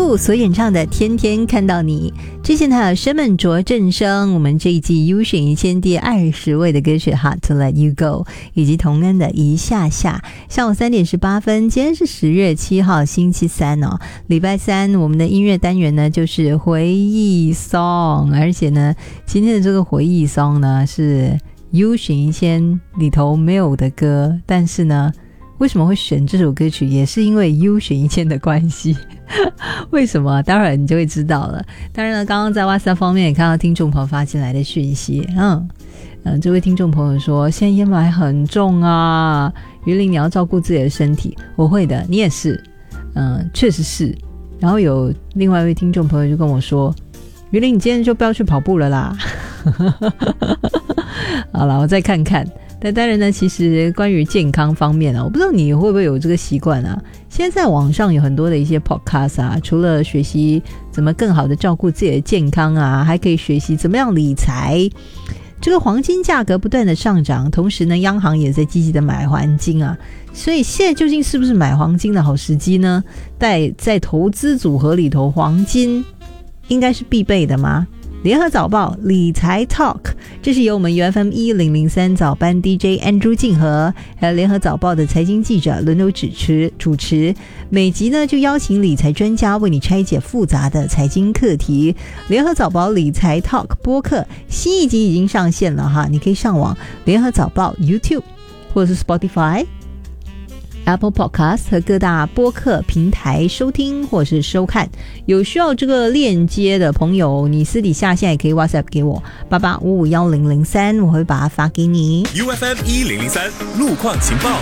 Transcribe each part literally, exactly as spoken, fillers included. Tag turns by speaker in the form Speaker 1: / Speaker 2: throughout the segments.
Speaker 1: 兔所演唱的《天天看到你》，之前还有申梦卓正声我们这一季优选一千第二十位的歌曲《Hard to Let You Go》，以及童恩的一下下。下午三点十八分，今天是十月七号星期三哦，礼拜三我们的音乐单元呢就是回忆 song， 而且呢今天的这个回忆 song 呢是优选一千里头没有的歌，但是呢为什么会选这首歌曲，也是因为优选一千的关系为什么待会儿你就会知道了。当然了，刚刚在 WhatsApp 方面也看到听众朋友发进来的讯息，嗯嗯，这位听众朋友说现在烟霾很重啊，于玲你要照顾自己的身体。我会的，你也是，嗯，确实是。然后有另外一位听众朋友就跟我说，于玲你今天就不要去跑步了啦好了，我再看看。但当然呢，其实关于健康方面啊，我不知道你会不会有这个习惯啊。现在在网上有很多的一些 podcast 啊，除了学习怎么更好的照顾自己的健康啊，还可以学习怎么样理财。这个黄金价格不断的上涨，同时呢，央行也在积极的买黄金啊。所以现在究竟是不是买黄金的好时机呢？在在投资组合里头，黄金应该是必备的吗？联合早报理财 Talk， 这是由我们 U F M 一零零三早班 D J Andrew 静和还有联合早报的财经记者轮流主持主持，每集呢就邀请理财专家为你拆解复杂的财经课题。联合早报理财 Talk 播客新一集已经上线了哈，你可以上网联合早报 YouTube 或者是 Spotify、Apple Podcast 和各大播客平台收听或是收看。有需要这个链接的朋友，你私底下现在也可以 WhatsApp 给我八八五五一零零三，我会把它发给你。
Speaker 2: U F M 一零零三路况情报。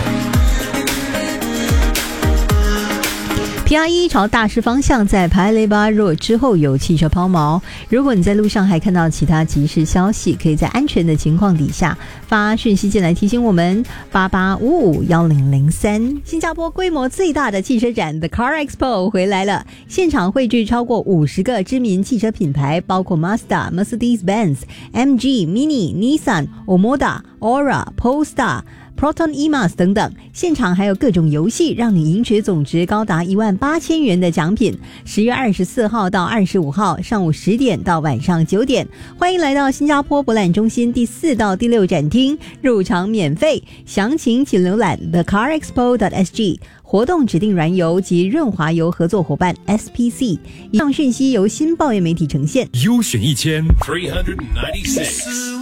Speaker 1: P R 一 朝大师方向在排雷巴若之后有汽车抛锚，如果你在路上还看到其他即时消息，可以在安全的情况底下发讯息进来提醒我们八八五五一零零三。新加坡规模最大的汽车展 The Car Expo 回来了，现场汇聚超过五十个知名汽车品牌，包括 Mazda、Mercedes-Benz、M G、Mini、Nissan、Omoda、Aura、Polestar、Proton E M A S 等等，现场还有各种游戏，让你赢取总值高达一万八千元的奖品。十月二十四号到二十五号，上午十点到晚上九点，欢迎来到新加坡博览中心第四到第六展厅，入场免费，详情请浏览 the car expo dot s g。活动指定燃油及润滑油合作伙伴 S P C。以上讯息由新报业媒体呈现。
Speaker 2: 优选一千三百九十六